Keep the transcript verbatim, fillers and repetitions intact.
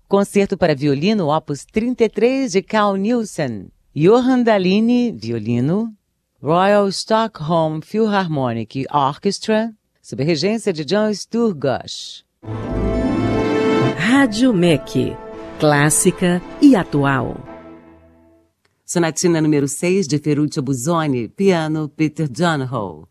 Concerto para violino, opus trinta e três, de Carl Nielsen. Johan Dalini, violino. Royal Stockholm Philharmonic Orchestra, sob a regência de John Sturgosh. Rádio M E C, clássica e atual. Sonatina número seis, de Ferruccio Busoni, piano Peter Donohoe.